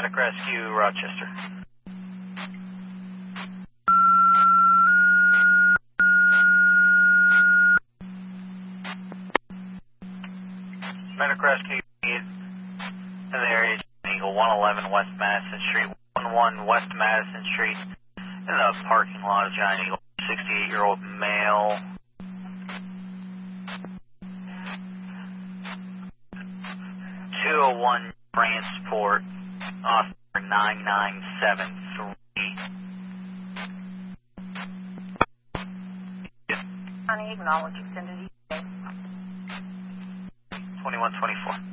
Medic Rescue, Rochester. Medic Rescue in the area, Eagle 111 West Madison Street, 11 West Madison Street, in the parking lot of Giant Eagle, 68-year-old male. 201 transport, officer 9973. County acknowledge extended 2124.